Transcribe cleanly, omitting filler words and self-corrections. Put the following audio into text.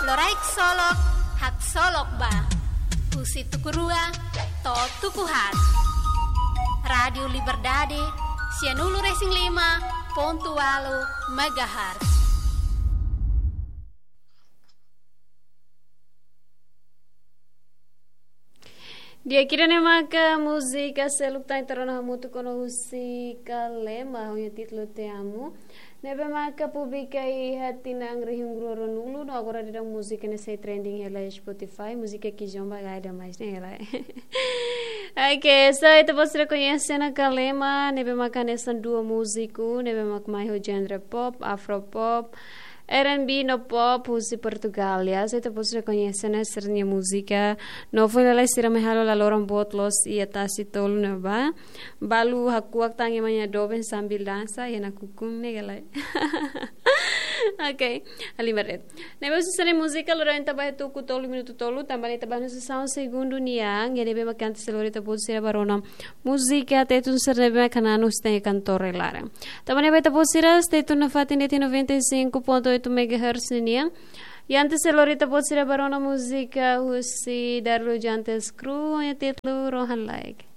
Loraik solok, hak solok ba. Pusi tukurua, to tukuhat. Radio Liberdade, Sianulu Racing 5.8 MHz. Dia kira nama ke musika selukta interna mutu kono musika lema honya titlo te amu. Nebe maka publikai hati nang rihung groro nulu no agora dira musika ne sei trending hela Spotify musika que jomba gaida mais ne hela. Okay, so itu você conhece na Kalema, nebe maka nesan dua musiku, nebe mak mai ho genre pop, afro pop. R&B no pop usi Portugalia, se te posso reconhecer na sernia música. No foi lá estira me halo la loran botlos e atasi tolu na ba. Balu hakuak tangi manya doben sambil dansa e na kukum negala. Okay, ali maret. Nebe usi sene música lora enta ba tu tolu minuto tolu, também enta ba no são segundo niang, e nebe makante se lorita posso ser barona. Música te tu ser nebe kanano ste cantore lara. Também nebe te posso ir ste tu na fatinete 95.8 MHz niya. E antes se lorita pode ser barona música husi darlo jantes cru e titlo rohan like.